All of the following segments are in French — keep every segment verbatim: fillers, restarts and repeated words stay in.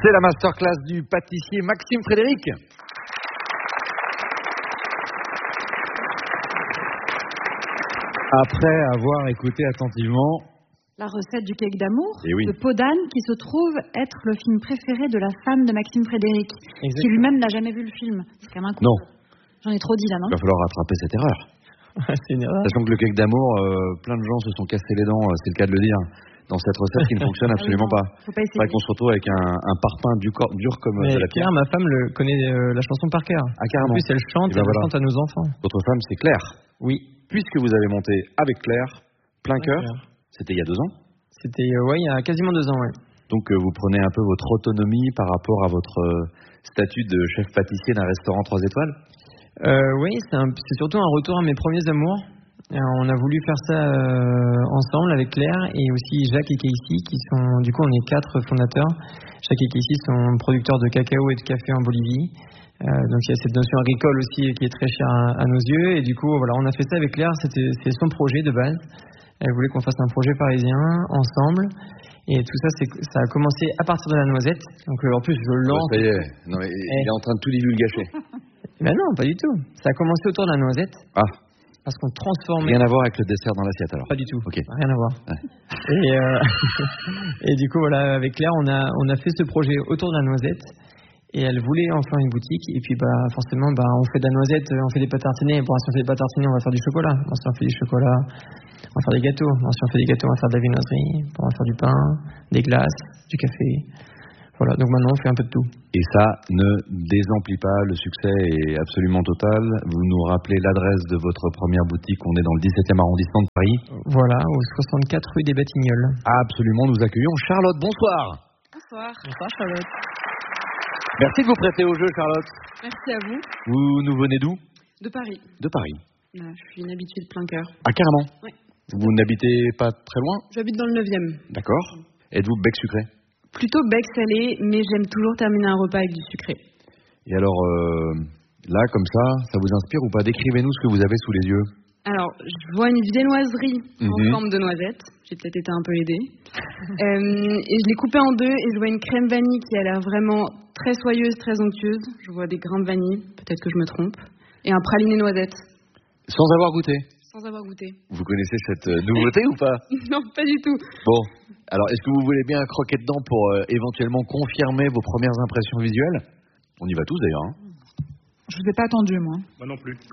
C'est la masterclass du pâtissier Maxime Frédéric. Après avoir écouté attentivement la recette du cake d'amour oui. de Peau d'Âne, qui se trouve être le film préféré de la femme de Maxime Frédéric, Exactement. qui lui-même n'a jamais vu le film. C'est quand même un coup. Non. J'en ai trop dit là, non? Il va falloir rattraper cette erreur. C'est une erreur. Sachant que le cake d'amour, euh, plein de gens se sont cassés les dents, euh, c'est le cas de le dire, dans cette recette qui ne fonctionne absolument ah oui, pas. Faut pas essayer. Faudrait qu'on se retrouve avec un, un parpaing du corps, dur comme Mais de la pierre. Claire, ma femme, le, connaît euh, la chanson par cœur. Ah, carrément. En plus, elle chante, Et ben elle voilà. chante à nos enfants. Votre femme, c'est Claire. Oui. Puisque vous avez monté avec Claire, plein cœur, c'était il y a deux ans. C'était, euh, ouais, il y a quasiment deux ans, ouais. Donc euh, vous prenez un peu votre autonomie par rapport à votre euh, statut de chef pâtissier d'un restaurant trois étoiles. Euh, oui, c'est, un, c'est surtout un retour à mes premiers amours. Et on a voulu faire ça euh, ensemble avec Claire et aussi Jacques et Casey, qui sont, du coup, on est quatre fondateurs. Jacques et Casey sont producteurs de cacao et de café en Bolivie. Euh, donc il y a cette notion agricole aussi qui est très chère à, à nos yeux. Et du coup, voilà, on a fait ça avec Claire. C'était, c'est son projet de base. Elle voulait qu'on fasse un projet parisien ensemble. Et tout ça, c'est, ça a commencé à partir de la noisette. Donc euh, en plus, je lance. Oh, ça y est, non, mais il est en train de tout divulgacher. Ben non, pas du tout. Ça a commencé autour de la noisette. Ah. Parce qu'on transformait. Rien à voir avec le dessert dans l'assiette alors. Pas du tout. Ok. Rien à voir. Ouais. Et, euh, et du coup, voilà, avec Claire, on a, on a fait ce projet autour de la noisette. Et elle voulait en faire une boutique. Et puis, bah, forcément, bah, on fait de la noisette, on fait des pâtes tartinées. Bon, si on fait des pâtes tartinées, on va faire du chocolat. Bon, si on fait du chocolat, on va faire des gâteaux. Bon, si on fait des gâteaux, on va faire de la viennoiserie. Bon, on va faire du pain, des glaces, du café. Voilà, donc maintenant, on fait un peu de tout. Et ça ne désemplit pas, le succès est absolument total. Vous nous rappelez l'adresse de votre première boutique. On est dans le dix-septième arrondissement de Paris. Voilà, au soixante-quatre rue des Batignolles. Absolument, nous accueillons Charlotte. Bonsoir. Bonsoir. Bonsoir, Charlotte. Merci de vous prêter au jeu, Charlotte. Merci à vous. Vous nous venez d'où? De Paris. De Paris. Là, je suis une habituée de plein cœur. Ah, carrément. Oui. Vous n'habitez pas très loin? J'habite dans le neuvième. D'accord. Êtes-vous bec sucré? Plutôt bec salé, mais j'aime toujours terminer un repas avec du sucré. Et alors, euh, là, comme ça, ça vous inspire ou pas? Décrivez-nous ce que vous avez sous les yeux. Alors, je vois une viennoiserie Mhm. en forme de noisette. J'ai peut-être été un peu aidée. euh, et je l'ai coupée en deux et je vois une crème vanille qui a l'air vraiment très soyeuse, très onctueuse. Je vois des grains de vanille, peut-être que je me trompe. Et un praliné noisette. Sans avoir goûté? Sans avoir goûté. Vous connaissez cette euh, nouveauté ou pas? Non, pas du tout. Bon, alors est-ce que vous voulez bien croquer dedans pour euh, éventuellement confirmer vos premières impressions visuelles? On y va tous d'ailleurs. Hein. Je vous ai pas attendu, moi. Moi non plus.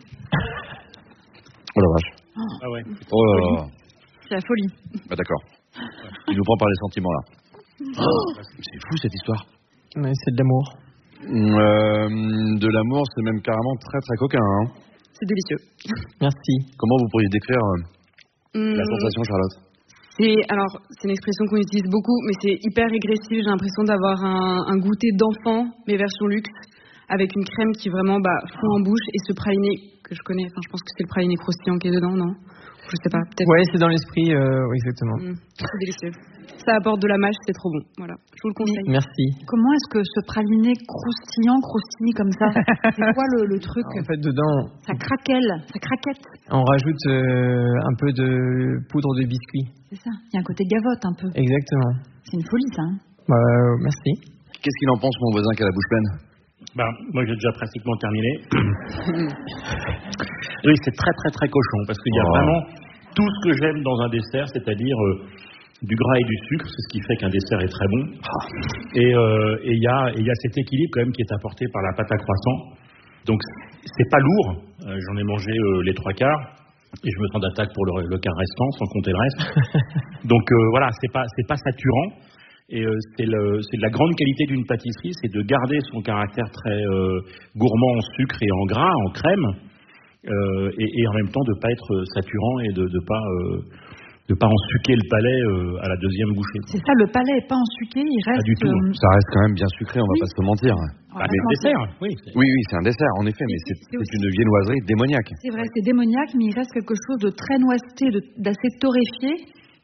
Oh la vache. Ah ouais. Oh là là. C'est la folie. Bah d'accord. Il nous prend par les sentiments là. Oh, c'est fou cette histoire. Mais c'est de l'amour. Euh, de l'amour, c'est même carrément très très coquin. Hein. C'est délicieux. Merci. Comment vous pourriez décrire euh, Hum, la sensation, Charlotte? C'est, alors, c'est une expression qu'on utilise beaucoup, mais c'est hyper régressif. J'ai l'impression d'avoir un, un goûter d'enfant, mais version luxe, avec une crème qui vraiment bah, fond en bouche, et ce praliné que je connais, enfin je pense que c'est le praliné croustillant qui est dedans, non? Je sais pas, peut-être. Ouais, c'est dans l'esprit, euh, oui, exactement. Mmh, c'est délicieux. Ça apporte de la mâche, c'est trop bon. Voilà, je vous le conseille. Merci. Comment est-ce que ce praliné croustillant croustille comme ça? C'est quoi le, le truc? En fait, dedans, Ça craquelle, ça craquette. on rajoute euh, un peu de poudre de biscuit. C'est ça. Il y a un côté gavotte un peu. Exactement. C'est une folie, ça. Hein. Bah, euh, merci. Qu'est-ce qu'il en pense, mon voisin qui a la bouche pleine? Bah, moi j'ai déjà pratiquement terminé. Oui, c'est très très très cochon parce qu'il y a Oh. vraiment tout ce que j'aime dans un dessert, c'est-à-dire euh, du gras et du sucre, c'est ce qui fait qu'un dessert est très bon. Et euh, et il y a il y a cet équilibre quand même qui est apporté par la pâte à croissant. Donc c'est pas lourd. Euh, j'en ai mangé euh, les trois quarts et je me sens d'attaque pour le, le quart restant, sans compter le reste. Donc euh, voilà, c'est pas c'est pas saturant. Et euh, c'est, le, c'est de la grande qualité d'une pâtisserie, c'est de garder son caractère très euh, gourmand en sucre et en gras, en crème, euh, et, et en même temps de pas être saturant et de de pas euh, de pas ensuquer le palais euh, à la deuxième bouchée. C'est ça, le palais est pas ensuqué, il reste. Pas du tout. euh, Ça reste quand même bien sucré, on va Oui. pas se mentir. Bah, mais le dessert, oui. c'est- Oui, oui, c'est un dessert, en effet, mais c'est, c'est c'est aussi- une viennoiserie démoniaque. C'est vrai, c'est démoniaque, mais il reste quelque chose de très noiseté, de- d'assez torréfié,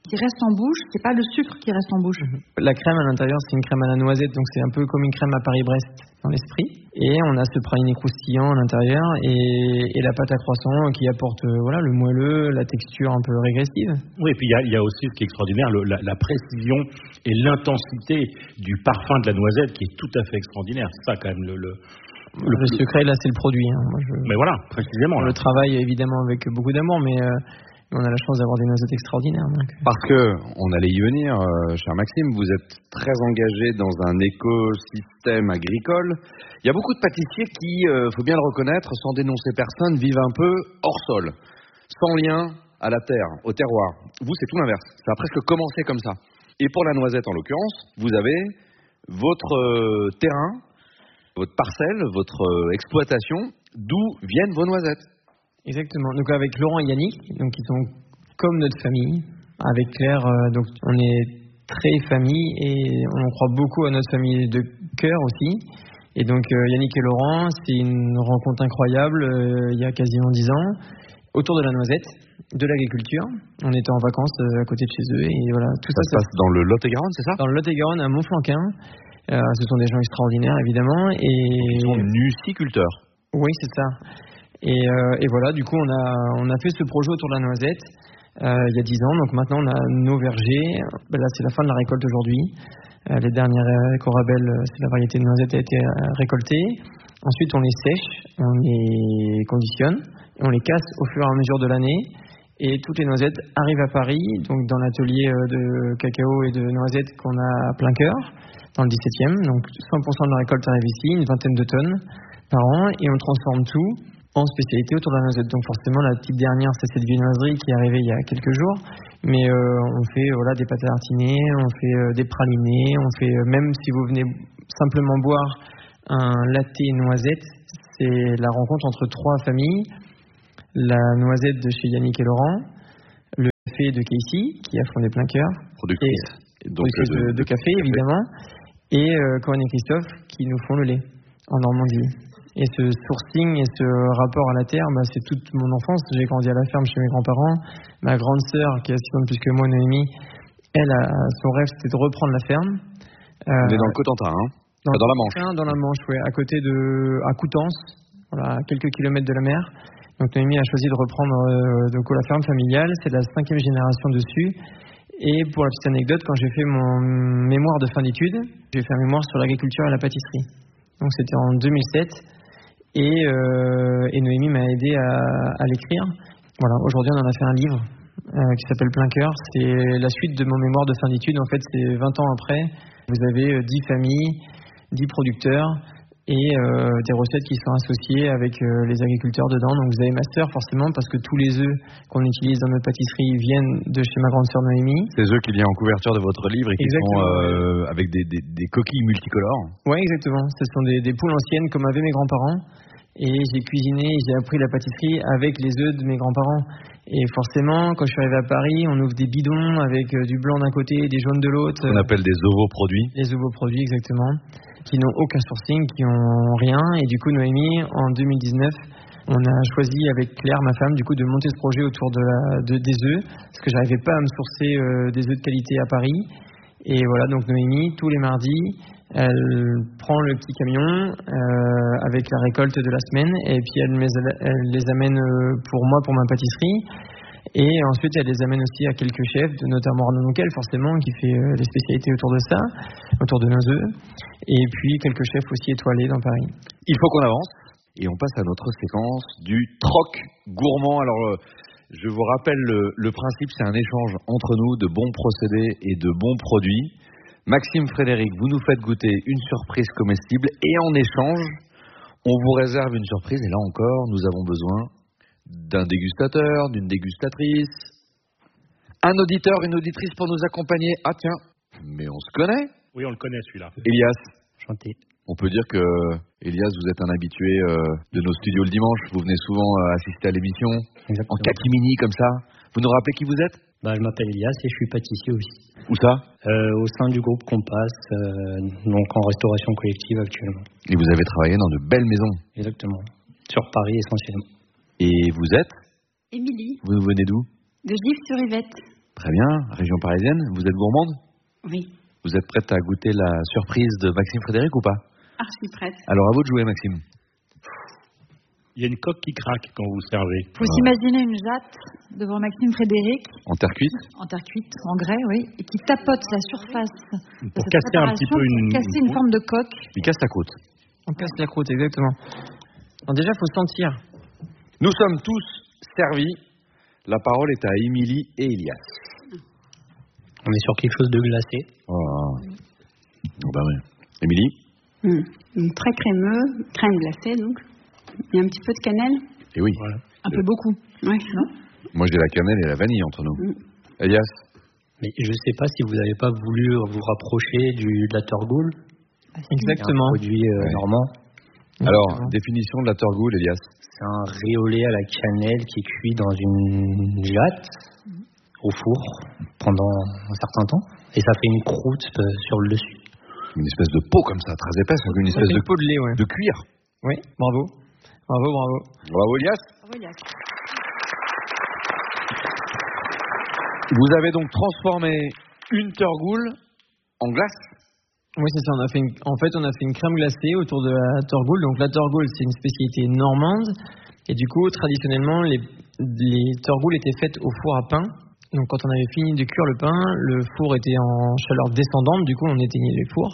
qui reste en bouche, c'est pas le sucre qui reste en bouche. La crème à l'intérieur, c'est une crème à la noisette, donc c'est un peu comme une crème à Paris-Brest dans l'esprit. Et on a ce praliné croustillant à l'intérieur et, et la pâte à croissant qui apporte euh, voilà, le moelleux, la texture un peu régressive. Oui, et puis il y a, il y a aussi ce qui est extraordinaire, le, la, la précision et l'intensité du parfum de la noisette qui est tout à fait extraordinaire. C'est ça quand même le... le... Le, le secret, là, c'est le produit. Hein. Moi, je... Mais voilà, précisément. On là. le travaille évidemment avec beaucoup d'amour, mais euh, on a la chance d'avoir des noisettes extraordinaires. Donc. Parce que, on allait y venir, euh, cher Maxime, vous êtes très engagé dans un écosystème agricole. Il y a beaucoup de pâtissiers qui, euh, faut bien le reconnaître, sans dénoncer personne, vivent un peu hors sol, sans lien à la terre, au terroir. Vous, c'est tout l'inverse. Ça a presque commencé comme ça. Et pour la noisette, en l'occurrence, vous avez votre euh, terrain, votre parcelle, votre euh, exploitation, d'où viennent vos noisettes. Exactement. Donc avec Laurent et Yannick, donc ils sont comme notre famille. Avec Claire, euh, donc on est très famille et on croit beaucoup à notre famille de cœur aussi. Et donc euh, Yannick et Laurent, c'est une rencontre incroyable euh, il y a quasiment dix ans autour de la noisette, de l'agriculture. On était en vacances euh, à côté de chez eux et voilà tout ça. Ça se passe dans le Lot-et-Garonne, c'est ça ? Dans le Lot-et-Garonne, à Montflanquin. Euh, ce sont des gens extraordinaires, évidemment. Et... Ils sont nuciculteurs. Oui, c'est ça. Et, euh, et voilà, du coup, on a, on a fait ce projet autour de la noisette euh, il y a dix ans. Donc maintenant, on a nos vergers. Ben là, c'est la fin de la récolte aujourd'hui. Euh, les dernières Corabelle, c'est la variété de noisette a été euh, récoltée. Ensuite, on les sèche, on les conditionne, et on les casse au fur et à mesure de l'année. Et toutes les noisettes arrivent à Paris, donc dans l'atelier de cacao et de noisettes qu'on a à plein cœur. Dans le dix-septième, donc cent pour cent de la récolte arrive ici, une vingtaine de tonnes par an, et on transforme tout en spécialité autour de la noisette. Donc forcément, la petite dernière, c'est cette viennoiserie qui est arrivée il y a quelques jours, mais euh, on fait voilà, des pâtes à tartiner, on fait euh, des pralinés, on fait, euh, même si vous venez simplement boire un latte noisette, c'est la rencontre entre trois familles, la noisette de chez Yannick et Laurent, le café de Casey, qui a fondé Plein Cœur, productrice et, donc, de, de, de café, évidemment, et euh, Corinne et Christophe qui nous font le lait en Normandie. Et ce sourcing et ce rapport à la terre, bah, c'est toute mon enfance. J'ai grandi à la ferme chez mes grands-parents. Ma grande sœur, qui a six ans de plus que moi, Noémie, elle, a, son rêve, c'était de reprendre la ferme. Euh, On est dans le Cotentin, hein dans, dans la Manche. Dans la Manche, oui, à côté de, à Coutances, voilà, à quelques kilomètres de la mer. Donc Noémie a choisi de reprendre euh, donc, la ferme familiale. C'est la cinquième génération dessus. Et pour la petite anecdote, quand j'ai fait mon mémoire de fin d'études, j'ai fait un mémoire sur l'agriculture et la pâtisserie. Donc c'était en deux mille sept et, euh, et Noémie m'a aidé à, à l'écrire. Voilà, aujourd'hui on en a fait un livre euh, qui s'appelle Plein Cœur. C'est la suite de mon mémoire de fin d'études. En fait, c'est vingt ans après. Vous avez dix familles, dix producteurs et euh, des recettes qui sont associées avec euh, les agriculteurs dedans. Donc vous avez ma sœur forcément parce que tous les œufs qu'on utilise dans notre pâtisserie viennent de chez ma grande sœur Noémie. Ces œufs qui viennent en couverture de votre livre et qui exactement. sont euh, avec des, des, des coquilles multicolores. Oui, exactement. Ce sont des, des poules anciennes comme avaient mes grands-parents. Et j'ai cuisiné, j'ai appris la pâtisserie avec les œufs de mes grands-parents. Et forcément, quand je suis arrivé à Paris, on ouvre des bidons avec euh, du blanc d'un côté et des jaunes de l'autre. On appelle des ovoproduits. Les ovoproduits, exactement. Qui n'ont aucun sourcing, qui n'ont rien. Et du coup, Noémie, en deux mille dix-neuf, on a choisi avec Claire, ma femme, du coup, de monter ce projet autour de la, de, des œufs, parce que j'arrivais pas à me sourcer euh, des œufs de qualité à Paris. Et voilà, donc Noémie, tous les mardis, elle prend le petit camion euh, avec la récolte de la semaine, et puis elle, elle les amène pour moi, pour ma pâtisserie. Et ensuite, elle les amène aussi à quelques chefs, notamment Arnaud Nonquel, forcément, qui fait euh, les spécialités autour de ça, autour de nos œufs. Et puis, quelques chefs aussi étoilés dans Paris. Il faut qu'on avance, et on passe à notre séquence du troc gourmand. Alors, euh, je vous rappelle le, le principe, c'est un échange entre nous de bons procédés et de bons produits. Maxime, Frédéric, vous nous faites goûter une surprise comestible, et en échange, on vous réserve une surprise. Et là encore, nous avons besoin d'un dégustateur, d'une dégustatrice, un auditeur, une auditrice pour nous accompagner. Ah tiens, mais on se connaît ? Oui, on le connaît celui-là. Elias. Chanté. On peut dire que, Elias, vous êtes un habitué euh, de nos studios le dimanche. Vous venez souvent euh, assister à l'émission. Exactement. En catimini comme ça. Vous nous rappelez qui vous êtes ? Bah, je m'appelle Elias et je suis pâtissier aussi. Où ça ? euh, Au sein du groupe Compass, euh, donc en restauration collective actuellement. Et vous avez travaillé dans de belles maisons ? Exactement. Sur Paris essentiellement. Et vous êtes ? Émilie. Vous venez d'où ? De Gif-sur-Yvette. Très bien. Région parisienne, vous êtes gourmande? Oui. Vous êtes prête à goûter la surprise de Maxime Frédéric ou pas? Ah, je suis prête. Alors à vous de jouer, Maxime. Il y a une coque qui craque quand vous servez. Faut s'imaginer une jatte devant Maxime Frédéric, En terre cuite? en terre cuite, en grès, oui, et qui tapote la surface de Pour cette casser un petit préparation peu une- pour casser une, une forme de coque. Il casse la croûte. On casse la croûte, exactement. Alors déjà, il faut sentir. Nous sommes tous servis. La parole est à Émilie et Elias. On est sur quelque chose de glacé. Oh, oh bah oui. Émilie? Hum. Donc, très crémeux, crème glacée donc. Et un petit peu de cannelle. Eh oui. Voilà. Un peu beaucoup. Oui, non? Moi j'ai la cannelle et la vanille entre nous. Mm. Elias? Mais je sais pas si vous n'avez pas voulu vous rapprocher du, de la Torgoule. Exactement. Un produit euh, Ouais. normand. Alors, Exactement. définition de la torgoule, Elias? C'est un riolet à la cannelle qui est cuit dans une jatte au four pendant un certain temps. Et ça fait une croûte euh, sur le dessus. Une espèce de peau comme ça, très épaisse, avec une Ça espèce fait de, une peau de lait, ouais. de cuir. Oui, bravo. Bravo, bravo. Bravo, Elias. Reliac. Vous avez donc transformé une torgoule en glace? Oui, c'est ça. On a fait une... En fait, on a fait une crème glacée autour de la torgoule. Donc, la torgoule, c'est une spécialité normande. Et du coup, traditionnellement, les, les torgoules étaient faites au four à pain. Donc, quand on avait fini de cuire le pain, le four était en chaleur descendante. Du coup, on éteignait les fours.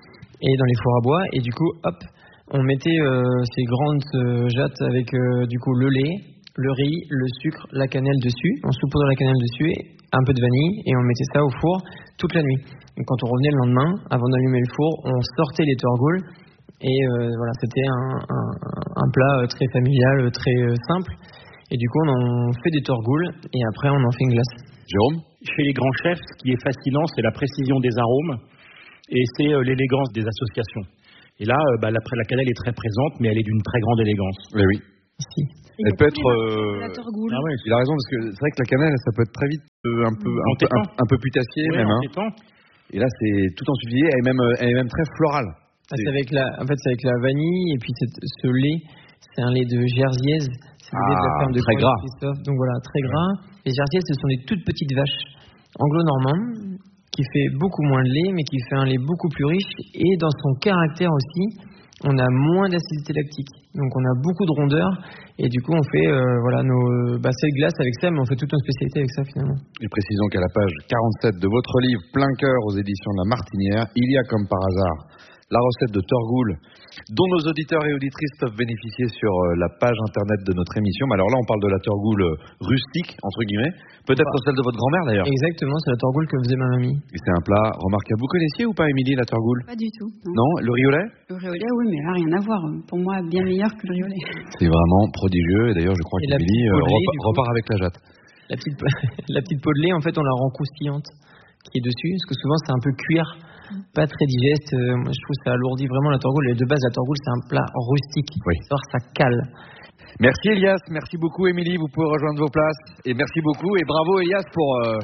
Et dans les fours à bois. Et du coup, hop, on mettait euh, ces grandes euh, jattes avec euh, du coup le lait, le riz, le sucre, la cannelle dessus. On saupoudrait la cannelle dessus, et un peu de vanille, et on mettait ça au four toute la nuit. Et quand on revenait le lendemain, avant d'allumer le four, on sortait les torgoules. Et euh, voilà, c'était un, un, un plat très familial, très euh, simple. Et du coup, on en fait des torgoules, et après, on en fait une glace. Jérôme? Chez les grands chefs, ce qui est fascinant, c'est la précision des arômes et c'est euh, l'élégance des associations. Et là, euh, bah, la, la cannelle est très présente, mais elle est d'une très grande élégance. Eh oui. Ici. Elle peut être. euh, La torgoule. Ah ouais, Il a raison, parce que c'est vrai que la cannelle, ça peut être très vite euh, un peu, un peu, Entêtant. un, un peu putassier, ouais, même. en Hein. étant. Et là, c'est tout en subtilité. Elle est même, euh, elle est même très florale. Ah, c'est avec la, en fait, c'est avec la vanille et puis cette- ce lait, c'est un lait de Jersiaise, c'est le lait de la Ah, ferme de très Coin gras. Christophe, donc voilà, très gras. Les Jersiaises, ce sont des toutes petites vaches anglo-normandes qui fait beaucoup moins de lait, mais qui fait un lait beaucoup plus riche et dans son caractère aussi, on a moins d'acidité lactique, donc on a beaucoup de rondeur et du coup on fait euh, voilà nos bah, c'est glace avec ça, mais on fait toute une spécialité avec ça finalement. Et précisons qu'à la page quarante-sept de votre livre Plein cœur aux éditions de La Martinière, il y a comme par hasard la recette de torgoule dont nos auditeurs et auditrices peuvent bénéficier sur euh, la page internet de notre émission. Mais alors là, on parle de la torgoule euh, rustique, entre guillemets, peut-être Bah. celle de votre grand-mère d'ailleurs. Exactement, c'est la torgoule que faisait ma mamie. Et c'est un plat remarquable. Vous connaissiez ou pas, Émilie, la torgoule? Pas du tout. Non. Non, le riolet? Le riolet, oui, mais là, rien à voir. Pour moi, bien meilleur que le riolet. C'est vraiment prodigieux. Et d'ailleurs, je crois Et la qu'Émilie petite euh, peau de lait, repa- du coup. repart avec la jatte. La petite, la petite peau de lait, en fait, on la rend croustillante qui est dessus, parce que souvent c'est un peu cuir, pas très digeste. Euh, moi, je trouve que ça alourdit vraiment la torgoule. Et de base, la torgoule, c'est un plat rustique. Oui. Alors, ça cale. Merci Elias, merci beaucoup Émilie, vous pouvez rejoindre vos places. Et merci beaucoup et bravo Elias pour euh,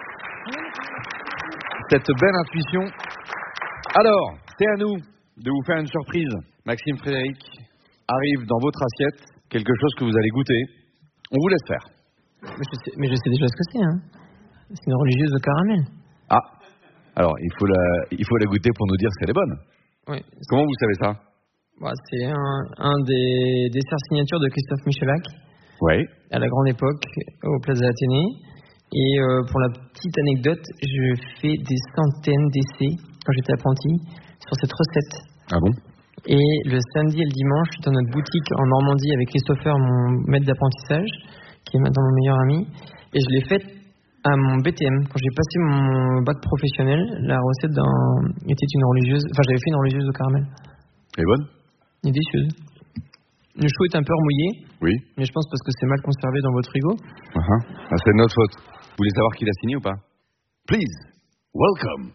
cette belle intuition. Alors, c'est à nous de vous faire une surprise. Maxime Frédéric arrive dans votre assiette quelque chose que vous allez goûter. On vous laisse faire. Mais je sais, mais je sais déjà ce que c'est. Hein. C'est une religieuse au caramel. Ah, alors il faut la, il faut la goûter pour nous dire si elle est bonne. Oui. Comment vous savez ça? Bah, c'est un, un des desserts signature de Christophe Michalak Oui. à la grande époque au Plaza Athénée. Et euh, pour la petite anecdote, je fais des centaines d'essais quand j'étais apprenti sur cette recette. Ah bon? Et le samedi et le dimanche, je suis dans notre boutique en Normandie avec Christopher, mon maître d'apprentissage, qui est maintenant mon meilleur ami. Et je l'ai faite à mon B T M. Quand j'ai passé mon bac professionnel, la recette d'un... était une religieuse... Enfin, j'avais fait une religieuse au caramel. Elle est bonne? Elle est délicieuse. Le chou est un peu remouillé, Oui. mais je pense parce que c'est mal conservé dans votre frigo. Uh-huh. Ah, c'est de notre faute. Vous voulez savoir qui l'a signé ou pas? Please, welcome.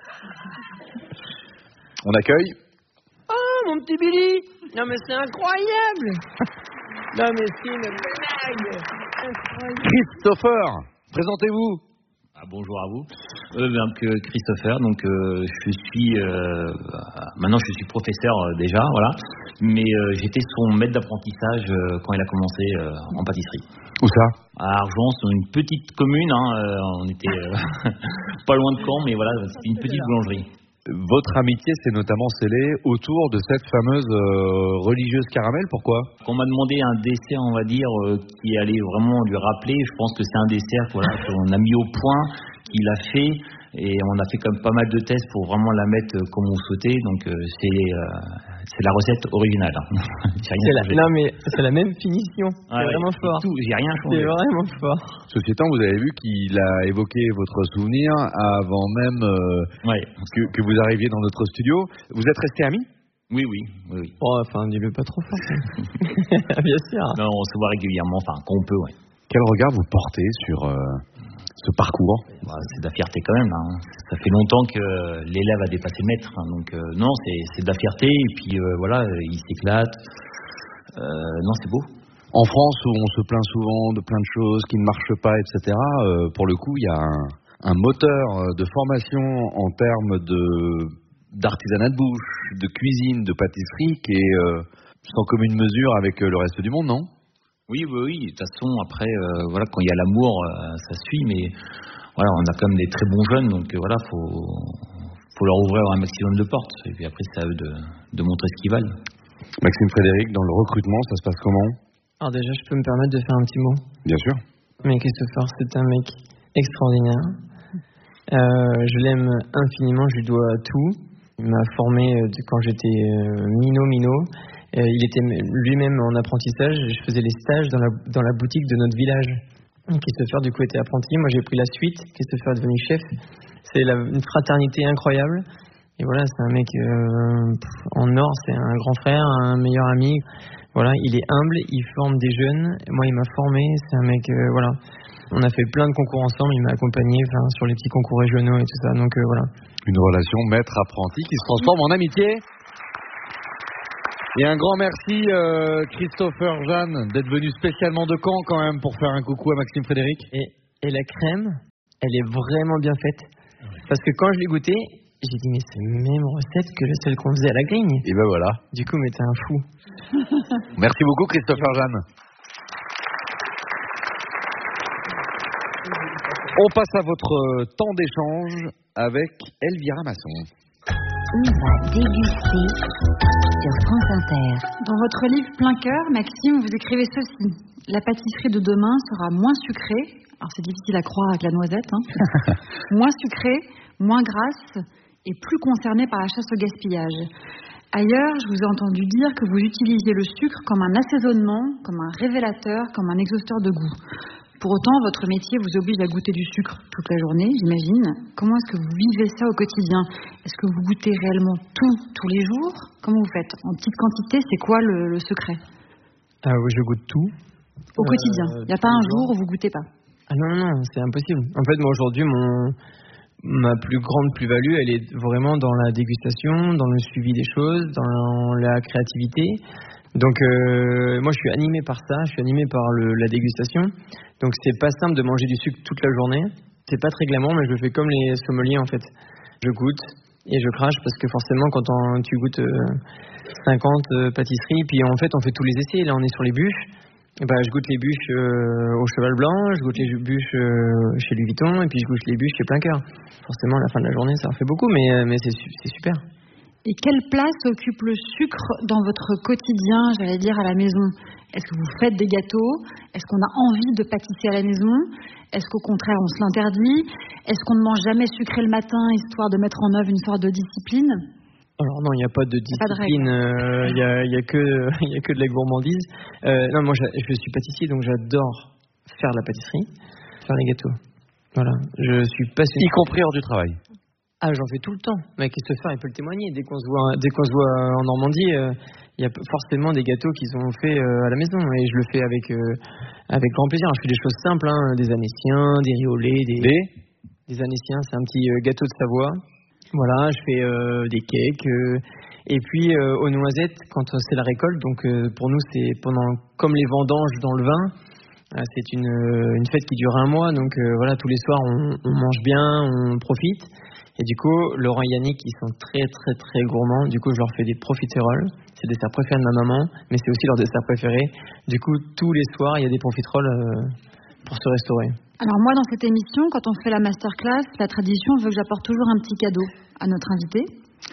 On accueille Oh, mon petit Billy! Non, mais c'est incroyable! Non, mais c'est une blague! Incroyable! Christopher. Présentez-vous. Ah, bonjour à vous. euh, donc euh, Christopher, donc euh, je suis euh, maintenant je suis professeur euh, déjà, voilà, mais euh, j'étais son maître d'apprentissage euh, quand il a commencé euh, en pâtisserie. Où ça? À Argent, c'est une petite commune, hein, euh, on était euh, pas loin de Caen, mais voilà, c'était une petite boulangerie. Votre amitié s'est notamment scellée autour de cette fameuse euh, religieuse caramel, pourquoi? Quand on m'a demandé un dessert, on va dire, euh, qui allait vraiment lui rappeler, je pense que c'est un dessert voilà, qu'on a mis au point, qu'il a fait, et on a fait comme pas mal de tests pour vraiment la mettre euh, comme on souhaitait, donc euh, c'est, euh, c'est la recette originale. Hein. J'ai rien c'est la, non mais c'est la même finition, c'est ah, vraiment ouais, fort. Tout, j'ai rien changé. C'est vraiment fort. Ceci étant, vous avez vu qu'il a évoqué votre souvenir avant même euh, ouais. que, que vous arriviez dans notre studio. Vous êtes restés amis? Oui, oui, oui, oui. Oh, enfin, dis-le pas trop fort. Bien sûr. Non, on se voit régulièrement, enfin, quand on peut, ouais. Quel regard vous portez sur euh, ce parcours? Bah, c'est de la fierté quand même. Hein. Ça fait longtemps que l'élève a dépassé le maître. Hein. Donc, euh, non, c'est, c'est de la fierté. Et puis, euh, voilà, il s'éclate. Euh, non, c'est beau. En France, où on se plaint souvent de plein de choses qui ne marchent pas, et cetera, euh, pour le coup, il y a un, un moteur de formation en termes de, d'artisanat de bouche, de cuisine, de pâtisserie, qui est euh, sans commune mesure avec le reste du monde, non? Oui, oui, oui. De toute façon, après, euh, voilà, quand il y a l'amour, euh, ça suit. Mais voilà, on a quand même des très bons jeunes, donc euh, voilà, faut, faut leur ouvrir un maximum de portes. Et puis après, c'est à eux de, de montrer ce qu'ils valent. Maxime Frédéric, dans le recrutement, ça se passe comment? Alors déjà, je peux me permettre de faire un petit mot. Bien sûr. Mais Christopher, c'est un mec extraordinaire. Euh, je l'aime infiniment, je lui dois tout. Il m'a formé euh, quand j'étais euh, minot, minot. Euh, il était lui-même en apprentissage. Je faisais les stages dans la, dans la boutique de notre village. Christopher, du coup, était apprenti. Moi, j'ai pris la suite. Christopher est devenu chef. C'est la, une fraternité incroyable. Et voilà, c'est un mec euh, en or. C'est un grand frère, un meilleur ami. Voilà, il est humble, il forme des jeunes. Moi, il m'a formé. C'est un mec, euh, voilà. On a fait plein de concours ensemble. Il m'a accompagné, enfin, sur les petits concours régionaux et tout ça. Donc euh, voilà. Une relation maître-apprenti qui se transforme en amitié. Et un grand merci, euh, Christopher Jeanne, d'être venu spécialement de Caen quand même pour faire un coucou à Maxime Frédéric. Et, et la crème, elle est vraiment bien faite. Parce que quand je l'ai goûtée, j'ai dit mais c'est la même recette que celle qu'on faisait à la Grigne. Et ben voilà. Du coup, mais t'es un fou. Merci beaucoup, Christopher Jeanne. On passe à votre temps d'échange avec Elvira Masson. On va déguster sur France Inter. Dans votre livre Plein cœur, Maxime, vous écrivez ceci. La pâtisserie de demain sera moins sucrée. Alors c'est difficile à croire avec la noisette. Hein. Moins sucrée, moins grasse et plus concernée par la chasse au gaspillage. Ailleurs, je vous ai entendu dire que vous utilisiez le sucre comme un assaisonnement, comme un révélateur, comme un exhausteur de goût. Pour autant, votre métier vous oblige à goûter du sucre toute la journée, j'imagine. Comment est-ce que vous vivez ça au quotidien? Est-ce que vous goûtez réellement tout, tous les jours? Comment vous faites? En petite quantité, c'est quoi le, le secret? Ah oui, je goûte tout. Au euh, quotidien? Il n'y a pas un jour où vous goûtez pas? Ah non, non, non, c'est impossible. En fait, moi aujourd'hui, mon, ma plus grande plus-value, elle est vraiment dans la dégustation, dans le suivi des choses, dans la créativité. Donc euh, moi je suis animé par ça, je suis animé par le, la dégustation. Donc c'est pas simple de manger du sucre toute la journée. C'est pas très glamour, mais je le fais comme les sommeliers en fait. Je goûte et je crache parce que forcément quand on, tu goûtes euh, cinquante euh, pâtisseries, puis en fait on fait tous les essais. Là on est sur les bûches. Et ben, je goûte les bûches euh, au Cheval Blanc, je goûte les bûches euh, chez Louis Vuitton, et puis je goûte les bûches chez Plein Cœur. Forcément à la fin de la journée ça en fait beaucoup, mais, mais c'est, c'est super. Et quelle place occupe le sucre dans votre quotidien, j'allais dire, à la maison? Est-ce que vous faites des gâteaux? Est-ce qu'on a envie de pâtisser à la maison? Est-ce qu'au contraire, on se l'interdit? Est-ce qu'on ne mange jamais sucré le matin, histoire de mettre en œuvre une sorte de discipline? Alors non, il n'y a pas de discipline, il n'y a, y a, y a que de la gourmandise. Euh, non, moi, je, je suis pâtissier, donc j'adore faire la pâtisserie, faire les gâteaux. Voilà, je suis passionné. Y compris hors du travail? Ah, j'en fais tout le temps. Mais Christopher, il peut le témoigner. Dès qu'on se voit, dès qu'on se voit en Normandie, il euh, y a forcément des gâteaux qui sont faits euh, à la maison. Et je le fais avec, euh, avec grand plaisir. Je fais des choses simples, hein, des anéciens, des riolets, des, des, des anéciens. C'est un petit euh, gâteau de Savoie. Voilà, je fais euh, des cakes. Euh, et puis, euh, aux noisettes, quand c'est la récolte, donc euh, pour nous, c'est pendant comme les vendanges dans le vin. C'est une, une fête qui dure un mois, donc euh, voilà, tous les soirs on, on mange bien, on profite. Et du coup, Laurent et Yannick, ils sont très très très gourmands. Du coup, je leur fais des profiteroles. C'est le dessert préféré de ma maman, mais c'est aussi leur dessert préféré. Du coup, tous les soirs, il y a des profiteroles euh, pour se restaurer. Alors moi, dans cette émission, quand on fait la masterclass, la tradition veut que j'apporte toujours un petit cadeau à notre invité.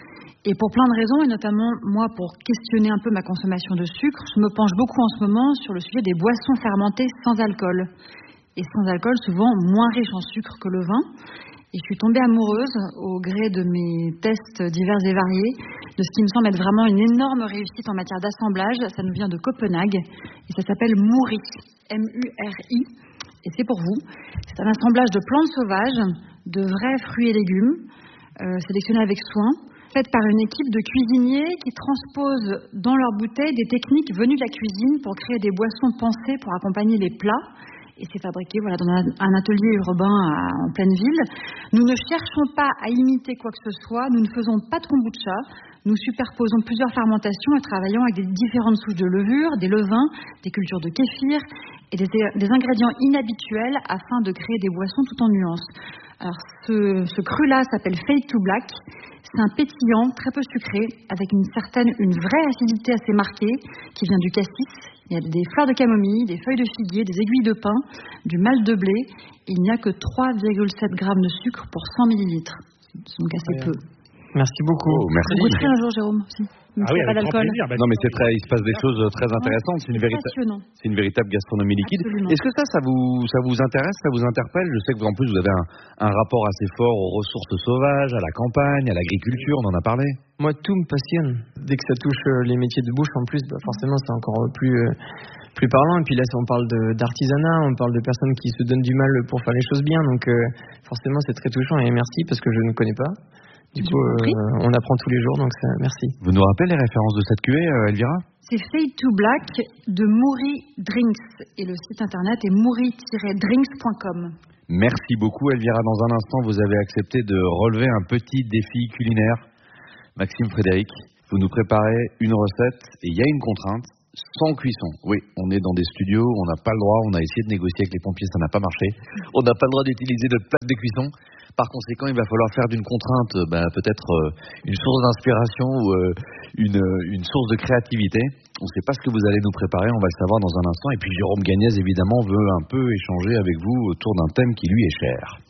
Et pour plein de raisons, et notamment moi pour questionner un peu ma consommation de sucre, je me penche beaucoup en ce moment sur le sujet des boissons fermentées sans alcool. Et sans alcool, souvent moins riches en sucre que le vin. Et je suis tombée amoureuse, au gré de mes tests divers et variés, de ce qui me semble être vraiment une énorme réussite en matière d'assemblage. Ça nous vient de Copenhague et ça s'appelle Mouri, M U R I. Et c'est pour vous. C'est un assemblage de plantes sauvages, de vrais fruits et légumes, euh, sélectionnés avec soin, faite par une équipe de cuisiniers qui transposent dans leurs bouteilles des techniques venues de la cuisine pour créer des boissons pensées pour accompagner les plats. Et c'est fabriqué voilà, dans un atelier urbain à, en pleine ville. Nous ne cherchons pas à imiter quoi que ce soit, nous ne faisons pas de kombucha, nous superposons plusieurs fermentations et travaillons avec des différentes souches de levure, des levains, des cultures de kéfir et des, des ingrédients inhabituels afin de créer des boissons tout en nuances. Alors ce, ce cru-là s'appelle Fade to Black. C'est un pétillant très peu sucré avec une certaine, une vraie acidité assez marquée qui vient du cassis. Il y a des fleurs de camomille, des feuilles de figuier, des aiguilles de pin, du malt de blé. Et il n'y a que trois virgule sept grammes de sucre pour cent millilitres. C'est donc assez peu. Merci beaucoup. Oh, merci. Vous goûterez un jour, Jérôme, aussi. Ah oui, pas d'alcool. bah, non, mais c'est très, il se passe des choses très intéressantes. C'est une, vérita- c'est une véritable gastronomie liquide. Absolument. Est-ce que ça, ça vous, ça vous intéresse, ça vous interpelle? Je sais que vous, en plus, vous avez un, un rapport assez fort aux ressources sauvages, à la campagne, à l'agriculture. On en a parlé. Moi, tout me passionne. Dès que ça touche les métiers de bouche, en plus, bah, forcément, c'est encore plus, euh, plus parlant. Et puis là, on parle de, d'artisanat, on parle de personnes qui se donnent du mal pour faire les choses bien. Donc, euh, forcément, c'est très touchant. Et merci parce que je ne connais pas. Du coup, euh, on apprend tous les jours, donc ça, merci. Vous nous rappelez les références de cette cuvée, euh, Elvira? C'est Fade to Black de Mouri Drinks et le site internet est mouri tiret drinks point com. Merci beaucoup, Elvira. Dans un instant, vous avez accepté de relever un petit défi culinaire. Maxime Frédéric, vous nous préparez une recette et il y a une contrainte. Sans cuisson. Oui, on est dans des studios, on n'a pas le droit, on a essayé de négocier avec les pompiers, ça n'a pas marché. On n'a pas le droit d'utiliser notre plaque de cuisson. Par conséquent, il va falloir faire d'une contrainte ben, peut-être euh, une source d'inspiration ou euh, une, une source de créativité. On ne sait pas ce que vous allez nous préparer, on va le savoir dans un instant. Et puis Jérôme Gagnez, évidemment, veut un peu échanger avec vous autour d'un thème qui lui est cher.